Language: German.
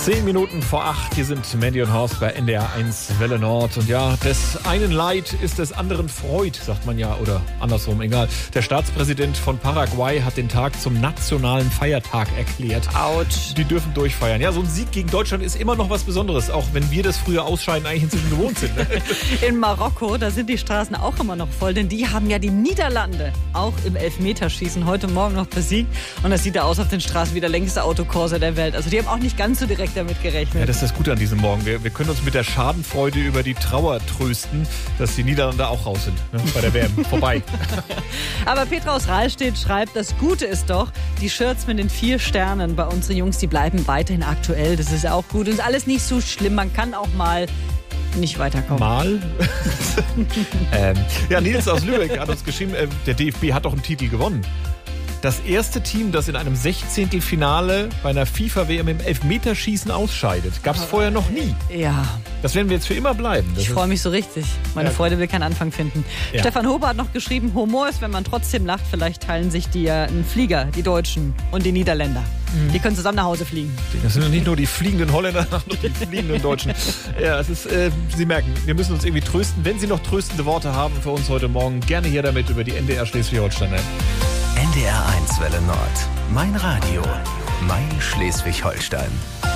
10 Minuten vor 8, hier sind Mandy und Horst bei NDR 1 Welle Nord. Und ja, des einen Leid ist des anderen Freud, sagt man ja, oder andersrum, egal. Der Staatspräsident von Paraguay hat den Tag zum nationalen Feiertag erklärt. Autsch. Die dürfen durchfeiern. Ja, so ein Sieg gegen Deutschland ist immer noch was Besonderes, auch wenn wir das frühe Ausscheiden eigentlich inzwischen gewohnt sind. Ne? In Marokko, da sind die Straßen auch immer noch voll, denn die haben ja die Niederlande auch im Elfmeterschießen heute Morgen noch besiegt. Und das sieht da aus auf den Straßen wie der längste Autokorso der Welt. Also die haben auch nicht ganz so direkt damit gerechnet. Ja, das ist das Gute an diesem Morgen. Wir können uns mit der Schadenfreude über die Trauer trösten, dass die Niederlande auch raus sind, ne? Bei der WM. Vorbei. Aber Petra aus Rahlstedt schreibt, das Gute ist doch, die Shirts mit den 4 Sternen bei unseren Jungs, die bleiben weiterhin aktuell. Das ist auch gut. Und ist alles nicht so schlimm. Man kann auch mal nicht weiterkommen. Mal? Ja, Nils aus Lübeck hat uns geschrieben, der DFB hat doch einen Titel gewonnen. Das erste Team, das in einem 16. Finale bei einer FIFA-WM im Elfmeterschießen ausscheidet. Gab es vorher noch nie. Ja. Das werden wir jetzt für immer bleiben. Ich freue mich so richtig. Meine Freude will keinen Anfang finden. Ja. Stefan Hober hat noch geschrieben, Humor ist, wenn man trotzdem lacht. Vielleicht teilen sich die einen Flieger, die Deutschen und die Niederländer. Die können zusammen nach Hause fliegen. Das sind nicht nur die fliegenden Holländer, sondern die fliegenden Deutschen. Ja, es ist, Sie merken, wir müssen uns irgendwie trösten. Wenn Sie noch tröstende Worte haben für uns heute Morgen, gerne hier damit über die NDR Schleswig-Holstein. NDR 1 Welle Nord. Mein Radio. Mein Schleswig-Holstein.